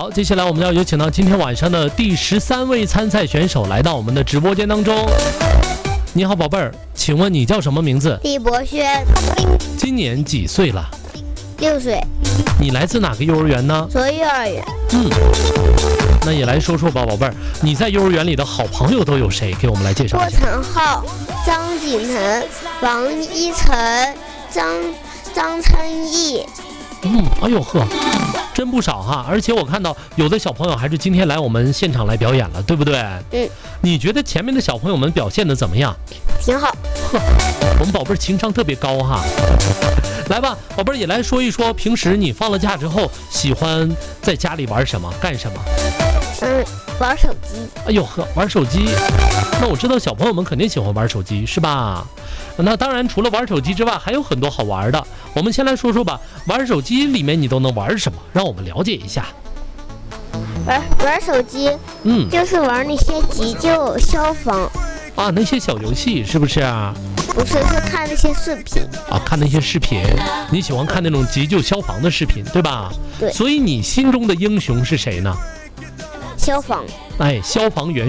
好，接下来我们要有请到今天晚上的第13位参赛选手来到我们的直播间当中。你好，宝贝儿，请问你叫什么名字？ 李博轩， 今年几岁了 6岁， 你来自哪个幼儿园呢？ 左幼儿园。 那也来说说吧，宝贝儿，你在幼儿园里的好朋友都有谁？给我们来介绍郭一下。 晨浩、张景腾、王一晨、张琛毅。 哎呦呵，真不少哈！而且我看到有的小朋友还是今天来我们现场来表演了，对不对？你觉得前面的小朋友们表现的怎么样？ 挺好。 呵，我们宝贝儿情商特别高哈。来吧，宝贝儿也来说一说，平时你放了假之后喜欢在家里玩什么，干什么？ 玩手机。 哎呦呵，玩手机。那我知道小朋友们肯定喜欢玩手机，是吧？那当然，除了玩手机之外，还有很多好玩的。我们先来说说吧，玩手机里面你都能玩什么？让我们了解一下。 玩手机，就是玩那些急救、消防啊，那些小游戏是不是啊？ 不是，是看那些视频啊，看那些视频。你喜欢看那种急救消防的视频，对吧？ 对。 所以你心中的英雄是谁呢？ 消防。 哎，消防员。